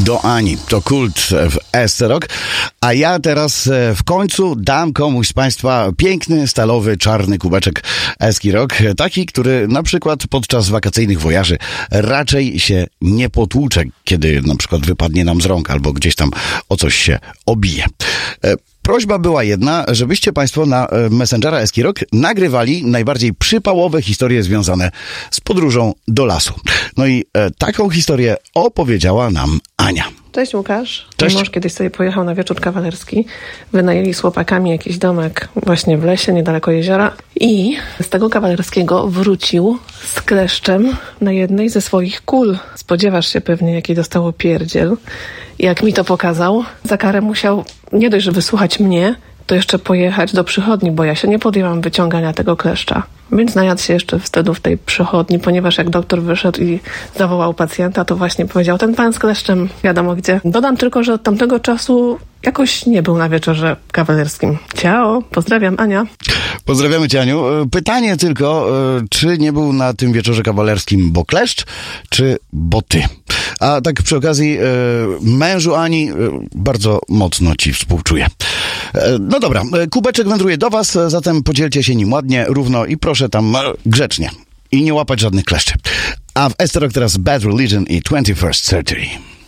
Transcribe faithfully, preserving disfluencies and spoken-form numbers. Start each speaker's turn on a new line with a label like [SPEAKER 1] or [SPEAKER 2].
[SPEAKER 1] do Ani. To Kult w Esterok. A ja teraz w końcu dam komuś z Państwa piękny, stalowy, czarny kubeczek Eskirok. Taki, który na przykład podczas wakacyjnych wojaży raczej się nie potłucze, kiedy na przykład wypadnie nam z rąk albo gdzieś tam o coś się obije. Prośba była jedna, żebyście Państwo na Messengera Eskirok nagrywali najbardziej przypałowe historie związane z podróżą do lasu. No i e, taką historię opowiedziała nam Ania.
[SPEAKER 2] Cześć Łukasz.
[SPEAKER 1] Cześć.
[SPEAKER 2] Mój mąż kiedyś sobie pojechał na wieczór kawalerski. Wynajęli z chłopakami jakiś domek właśnie w lesie, niedaleko jeziora. I z tego kawalerskiego wrócił z kleszczem na jednej ze swoich kul. Spodziewasz się pewnie, jaki dostało pierdziel. I jak mi to pokazał, za karę musiał nie dość, że wysłuchać mnie, to jeszcze pojechać do przychodni, bo ja się nie podjęłam wyciągania tego kleszcza. Więc najadł się jeszcze wtedy w tej przychodni, ponieważ jak doktor wyszedł i zawołał pacjenta, to właśnie powiedział, ten pan z kleszczem wiadomo gdzie. Dodam tylko, że od tamtego czasu jakoś nie był na wieczorze kawalerskim. Ciao, pozdrawiam, Ania.
[SPEAKER 1] Pozdrawiamy Cię, Aniu. Pytanie tylko, czy nie był na tym wieczorze kawalerskim bo kleszcz, czy bo ty? A tak przy okazji, mężu Ani, bardzo mocno Ci współczuję. No dobra, kubeczek wędruje do Was, zatem podzielcie się nim ładnie, równo i proszę tam grzecznie. I nie łapać żadnych kleszczy. A w Esterok teraz Bad Religion i twenty-first Century.